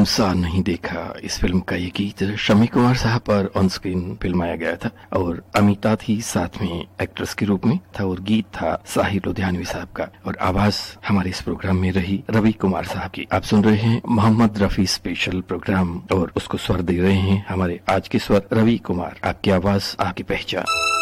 सा नहीं देखा, इस फिल्म का ये गीत शम्मी कुमार साहब पर ऑन स्क्रीन फिल्माया गया था और अमिता थी साथ में एक्ट्रेस के रूप में था और गीत था साहिर लुधियानवी साहब का और आवाज हमारे इस प्रोग्राम में रही रवि कुमार साहब की। आप सुन रहे हैं मोहम्मद रफी स्पेशल प्रोग्राम और उसको स्वर दे रहे हैं हमारे आज के स्वर रवि कुमार। आपकी आवाज आपकी पहचान।